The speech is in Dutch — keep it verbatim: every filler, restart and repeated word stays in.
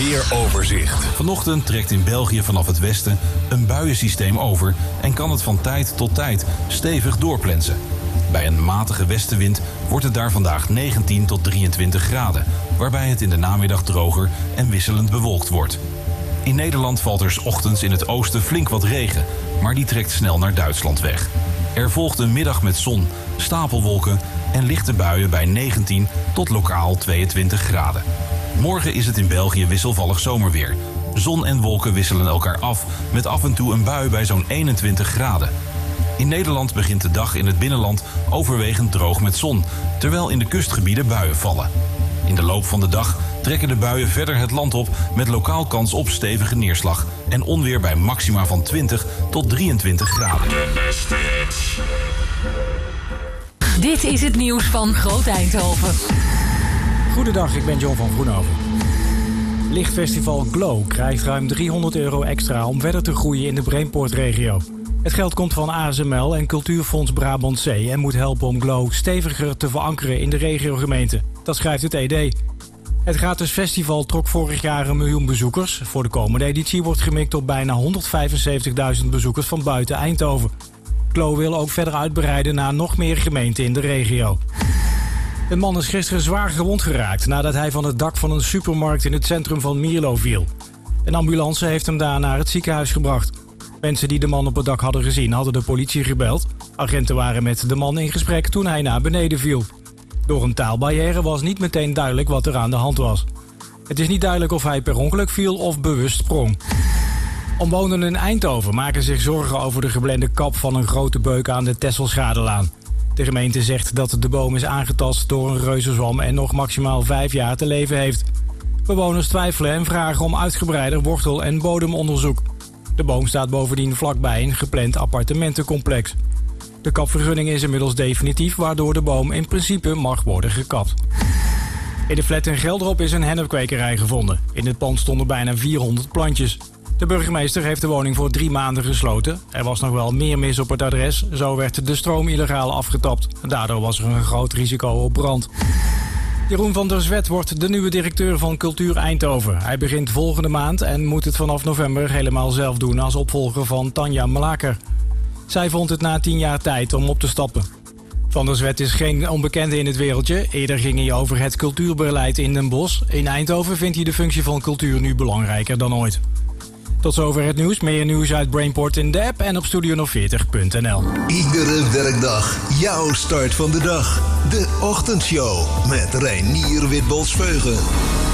weeroverzicht. Vanochtend trekt in België vanaf het westen een buiensysteem over en kan het van tijd tot tijd stevig doorplensen. Bij een matige westenwind wordt het daar vandaag negentien tot drieëntwintig graden, waarbij het in de namiddag droger en wisselend bewolkt wordt. In Nederland valt er 's ochtends in het oosten flink wat regen, maar die trekt snel naar Duitsland weg. Er volgt een middag met zon, stapelwolken en lichte buien bij negentien tot lokaal tweeëntwintig graden. Morgen is het in België wisselvallig zomerweer. Zon en wolken wisselen elkaar af met af en toe een bui bij zo'n eenentwintig graden. In Nederland begint de dag in het binnenland overwegend droog met zon, terwijl in de kustgebieden buien vallen. In de loop van de dag trekken de buien verder het land op met lokaal kans op stevige neerslag en onweer bij maxima van twintig tot drieëntwintig graden. Dit is het nieuws van Groot Eindhoven. Goedendag, ik ben John van Groenhoven. Lichtfestival Glow krijgt ruim driehonderd euro extra om verder te groeien in de Brainport-regio. Het geld komt van A S M L en Cultuurfonds Brabant Zee en moet helpen om Glow steviger te verankeren in de regiogemeente. Dat schrijft het E D. Het gratis festival trok vorig jaar een miljoen bezoekers. Voor de komende editie wordt gemikt op bijna honderdvijfenzeventigduizend bezoekers van buiten Eindhoven. Glow wil ook verder uitbreiden naar nog meer gemeenten in de regio. Een man is gisteren zwaar gewond geraakt nadat hij van het dak van een supermarkt in het centrum van Mierlo viel. Een ambulance heeft hem daar naar het ziekenhuis gebracht. Mensen die de man op het dak hadden gezien hadden de politie gebeld. Agenten waren met de man in gesprek toen hij naar beneden viel. Door een taalbarrière was niet meteen duidelijk wat er aan de hand was. Het is niet duidelijk of hij per ongeluk viel of bewust sprong. Omwonenden in Eindhoven maken zich zorgen over de geblende kap van een grote beuk aan de Tesselschadelaan. De gemeente zegt dat de boom is aangetast door een reuzenzwam en nog maximaal vijf jaar te leven heeft. Bewoners twijfelen en vragen om uitgebreider wortel- en bodemonderzoek. De boom staat bovendien vlakbij een gepland appartementencomplex. De kapvergunning is inmiddels definitief, waardoor de boom in principe mag worden gekapt. In de flat in Gelderop is een hennepkwekerij gevonden. In het pand stonden bijna vierhonderd plantjes. De burgemeester heeft de woning voor drie maanden gesloten. Er was nog wel meer mis op het adres. Zo werd de stroom illegaal afgetapt. Daardoor was er een groot risico op brand. Jeroen van der Zwet wordt de nieuwe directeur van Cultuur Eindhoven. Hij begint volgende maand en moet het vanaf november helemaal zelf doen als opvolger van Tanja Malaker. Zij vond het na tien jaar tijd om op te stappen. Van der Zwet is geen onbekende in het wereldje. Eerder ging hij over het cultuurbeleid in Den Bosch. In Eindhoven vindt hij de functie van cultuur nu belangrijker dan ooit. Tot zover het nieuws. Meer nieuws uit Brainport in de app en op studio nul veertig punt n l. Iedere werkdag jouw start van de dag. De Ochtendshow met Reinier Witbols-Veugen.